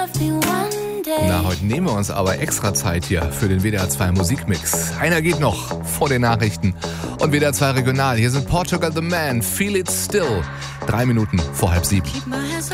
Na, heute nehmen wir uns aber extra Zeit hier für den WDR 2 Musikmix. Einer geht noch vor den Nachrichten. Und WDR 2 Regional. Hier sind Portugal the Man, Feel It Still. 3 Minuten vor 6:30.